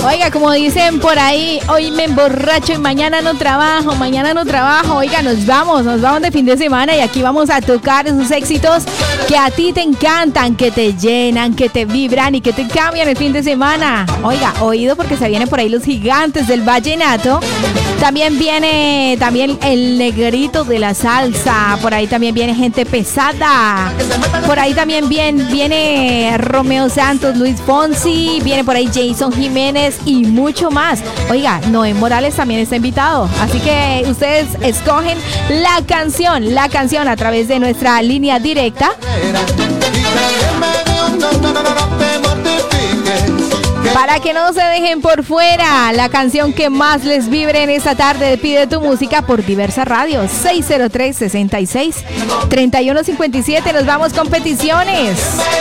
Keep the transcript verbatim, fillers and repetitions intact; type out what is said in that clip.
Oiga, como dicen por ahí, hoy me emborracho y mañana no trabajo, mañana no trabajo. Oiga, nos vamos, nos vamos de fin de semana y aquí vamos a tocar esos éxitos que a ti te encantan, que te llenan, que te vibran y que te cambian el fin de semana. Oiga, oído porque se vienen por ahí los gigantes del vallenato. También viene también el negrito de la salsa. Por ahí también viene gente pesada. Por ahí también viene, viene Romeo Santos, Luis Fonsi. Viene por ahí Jason Jiménez y mucho más. Oiga, Noé Morales también está invitado. Así que ustedes escogen la canción, la canción a través de nuestra línea directa. Para que no se dejen por fuera la canción que más les vibre en esta tarde de Pide tu Música por Diversa Radio. seis cero tres, seis seis, tres uno cinco siete. Nos vamos con peticiones.